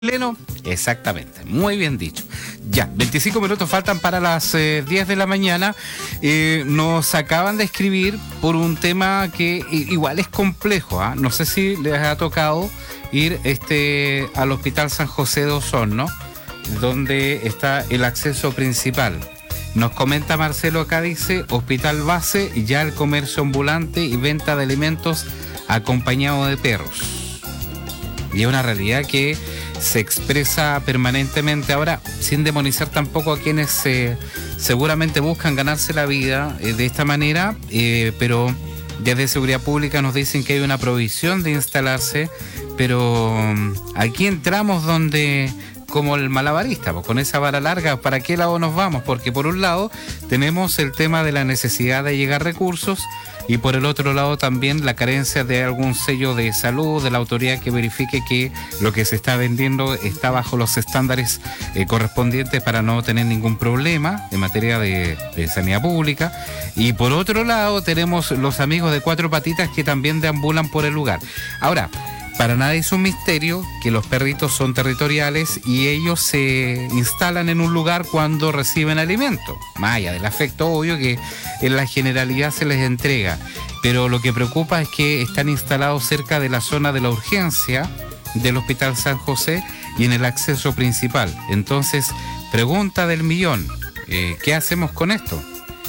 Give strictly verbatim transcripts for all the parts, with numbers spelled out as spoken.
Pleno, exactamente, muy bien dicho. Ya, veinticinco minutos faltan para las eh, diez de la mañana. Eh, nos acaban de escribir por un tema que igual es complejo, ¿eh? No sé si les ha tocado ir este al Hospital San José de Osorno, donde está el acceso principal. Nos comenta Marcelo acá, dice, hospital base, ya el comercio ambulante y venta de alimentos acompañado de perros. Y es una realidad que se expresa permanentemente ahora, sin demonizar tampoco a quienes eh, seguramente buscan ganarse la vida eh, de esta manera, eh, pero desde Seguridad Pública nos dicen que hay una provisión de instalarse, pero um, aquí entramos donde, como el malabarista, pues con esa vara larga, ¿para qué lado nos vamos? Porque por un lado tenemos el tema de la necesidad de llegar recursos, y por el otro lado también la carencia de algún sello de salud, de la autoridad que verifique que lo que se está vendiendo está bajo los estándares eh, correspondientes para no tener ningún problema en materia de, de sanidad pública. Y por otro lado tenemos los amigos de Cuatro Patitas que también deambulan por el lugar. Ahora, para nadie es un misterio que los perritos son territoriales y ellos se instalan en un lugar cuando reciben alimento, más allá del afecto obvio que en la generalidad se les entrega. Pero lo que preocupa es que están instalados cerca de la zona de la urgencia del Hospital San José y en el acceso principal. Entonces, pregunta del millón, eh, ¿qué hacemos con esto?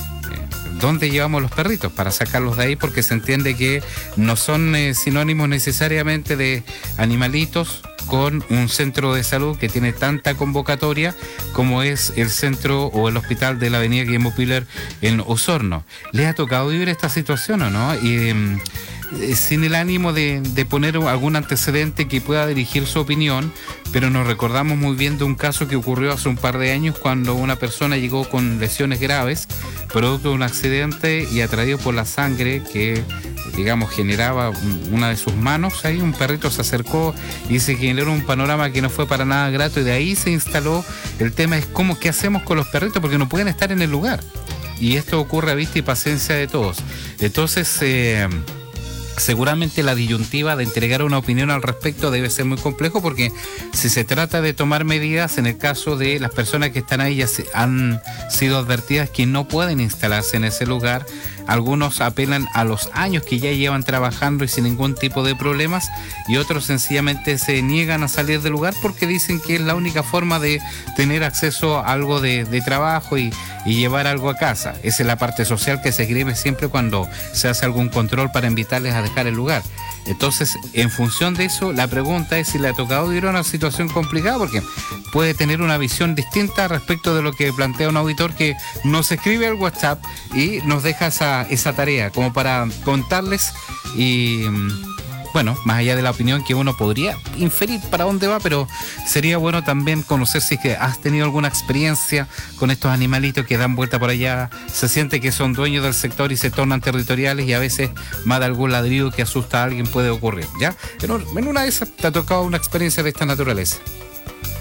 ¿Dónde llevamos los perritos para sacarlos de ahí? Porque se entiende que no son eh, sinónimos necesariamente de animalitos con un centro de salud que tiene tanta convocatoria como es el centro o el hospital de la avenida Guillermo Piller en Osorno. ¿Les ha tocado vivir esta situación o no? Y, eh, sin el ánimo de, de poner algún antecedente que pueda dirigir su opinión, pero nos recordamos muy bien de un caso que ocurrió hace un par de años cuando una persona llegó con lesiones graves, producto de un accidente y atraído por la sangre que, digamos, generaba una de sus manos. Ahí un perrito se acercó y se generó un panorama que no fue para nada grato y de ahí se instaló el tema es cómo, qué hacemos con los perritos porque no pueden estar en el lugar. Y esto ocurre a vista y paciencia de todos. Entonces, eh, seguramente la disyuntiva de entregar una opinión al respecto debe ser muy complejo porque si se trata de tomar medidas en el caso de las personas que están ahí ya se, han sido advertidas que no pueden instalarse en ese lugar. Algunos apelan a los años que ya llevan trabajando y sin ningún tipo de problemas y otros sencillamente se niegan a salir del lugar porque dicen que es la única forma de tener acceso a algo de, de trabajo y, y llevar algo a casa. Esa es la parte social que se escribe siempre cuando se hace algún control para invitarles a dejar el lugar. Entonces, en función de eso, la pregunta es si le ha tocado vivir una situación complicada, porque puede tener una visión distinta respecto de lo que plantea un auditor que nos escribe al WhatsApp y nos deja esa, esa tarea como para contarles y, bueno, más allá de la opinión que uno podría inferir para dónde va, pero sería bueno también conocer si es que has tenido alguna experiencia con estos animalitos que dan vuelta por allá, se siente que son dueños del sector y se tornan territoriales y a veces más de algún ladrido que asusta a alguien puede ocurrir, ¿ya? Pero en una de esas te ha tocado una experiencia de esta naturaleza.